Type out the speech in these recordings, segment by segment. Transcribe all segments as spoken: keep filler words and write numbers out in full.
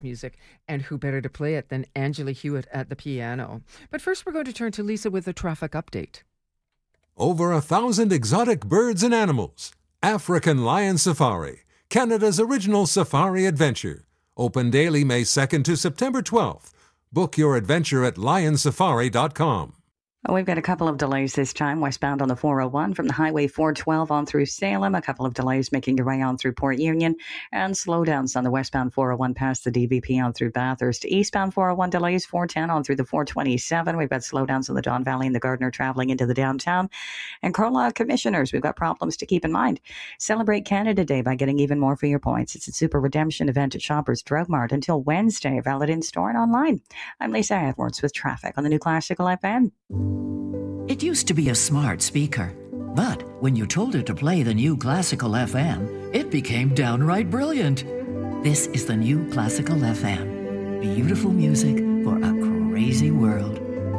music, and who better to play it than Angela Hewitt at the piano. But first we're going to turn to Lisa with a traffic update. Over a thousand exotic birds and animals. African Lion Safari, Canada's original safari adventure. Open daily May second to September twelfth. Book your adventure at lion safari dot com. We've got a couple of delays this time, westbound on the four oh one from the Highway four twelve on through Salem. A couple of delays making your way on through Port Union, and slowdowns on the westbound four oh one past the D V P on through Bathurst. Eastbound four oh one delays, four ten on through the four twenty-seven. We've got slowdowns in the Don Valley and the Gardiner traveling into the downtown. And Carlisle Commissioners, we've got problems to keep in mind. Celebrate Canada Day by getting even more for your points. It's a super redemption event at Shoppers Drug Mart until Wednesday, valid in store and online. I'm Lisa Edwards with traffic on the New Classical F M. It used to be a smart speaker, but when you told it to play the New Classical F M, it became downright brilliant. This is the New Classical F M. Beautiful music for a crazy world.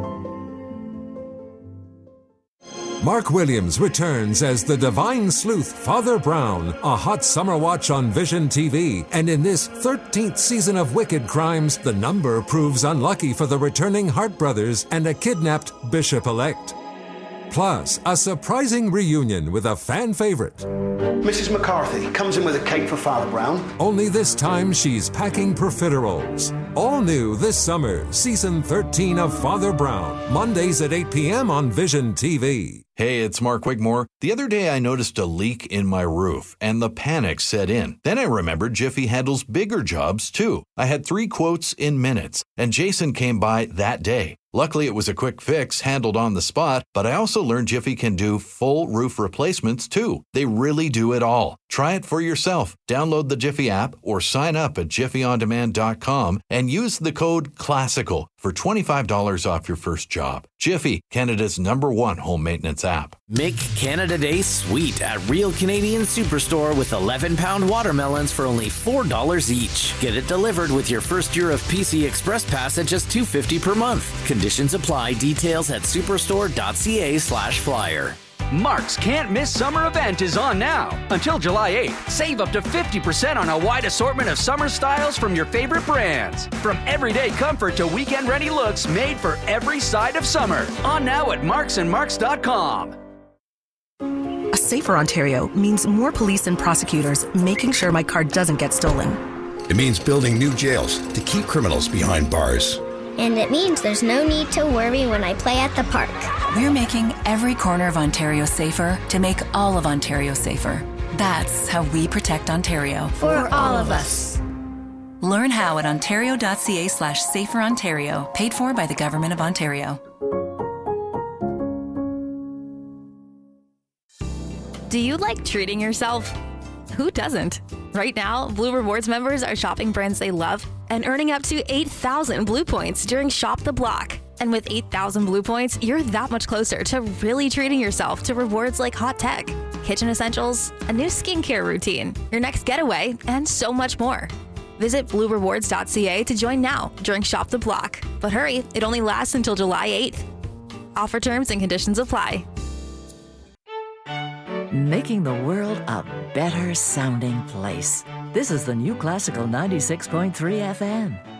Mark Williams returns as the divine sleuth Father Brown, a hot summer watch on Vision T V. And in this thirteenth season of Wicked Crimes, the number proves unlucky for the returning Hart brothers and a kidnapped bishop-elect. Plus, a surprising reunion with a fan favorite. Missus McCarthy comes in with a cake for Father Brown. Only this time she's packing profiteroles. All new this summer, season thirteen of Father Brown. Mondays at eight p.m. on Vision T V. Hey, it's Mark Wigmore. The other day I noticed a leak in my roof, and the panic set in. Then I remembered Jiffy handles bigger jobs, too. I had three quotes in minutes, and Jason came by that day. Luckily, it was a quick fix, handled on the spot, but I also learned Jiffy can do full roof replacements, too. They really do it all. Try it for yourself. Download the Jiffy app or sign up at jiffy on demand dot com and use the code CLASSICAL for twenty-five dollars off your first job. Jiffy, Canada's number one home maintenance app. Make Canada Day sweet at Real Canadian Superstore with eleven pound watermelons for only four dollars each. Get it delivered with your first year of P C Express Pass at just two dollars and fifty cents per month. Conditions apply. Details at superstore.ca slash flyer. Mark's Can't Miss Summer event is on now. Until July eighth, save up to fifty percent on a wide assortment of summer styles from your favorite brands. From everyday comfort to weekend-ready looks made for every side of summer. On now at marks and marks dot com. A safer Ontario means more police and prosecutors making sure my car doesn't get stolen. It means building new jails to keep criminals behind bars. And it means there's no need to worry when I play at the park. We're making every corner of Ontario safer to make all of Ontario safer. That's how we protect Ontario. For all of us. Learn how at ontario.ca slash safer Ontario. Paid for by the Government of Ontario. Do you like treating yourself? Who doesn't? Right now, Blue Rewards members are shopping brands they love and earning up to eight thousand Blue Points during Shop the Block. And with eight thousand Blue Points, you're that much closer to really treating yourself to rewards like hot tech, kitchen essentials, a new skincare routine, your next getaway, and so much more. Visit blue rewards dot c a to join now during Shop the Block. But hurry, it only lasts until July eighth. Offer terms and conditions apply. Making the world a better sounding place. This is the New Classical ninety-six point three F M.